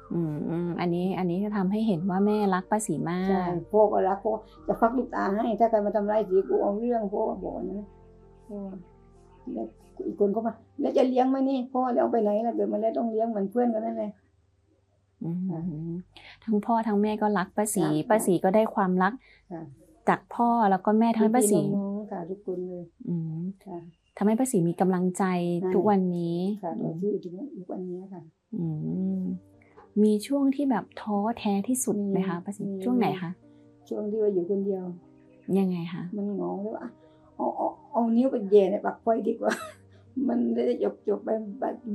อันนี้จะทำให้เห็นว่าแม่รักป้าศรีมาใช่กพ่อก็รักพ่อจะฟักลูกตาให้ถ้าใครมาทำร้ายสีกูเอาเรื่องพ่อบอกนะพ่อแล้วอีกคนก็มาแล้วจะเลี้ยงไหมนี่พ่อแล้วเอาไปไหนล่ะเกิดมาแล้วต้องเลี้ยงเหมือนเพื่อนกันนั่นเลยทั้งพ่อทั้งแม่ก็รักป้าศรีค่ะป้าศรีก็ได้ความรักค่ะจากพ่อแล้วก็แม่ทำให้ป้าศรีพี่น้องๆค่ะทุกคนเลย ค่ะทำให้ป้าศรีมีกำลังใจใช่ทุกวันนี้ค่ะเราที่ถึงทุกวันนี้ค่ะมีช่วงที่แบบท้อแท้ที่สุดไหมคะป้าศรีมีช่วงไหนคะช่วงที่ว่าอยู่คนเดียวยังไงคะมันเหงาเลยว่าเอานิ้วไปแย่ในปากไฟดีกว่า มันได้จบไป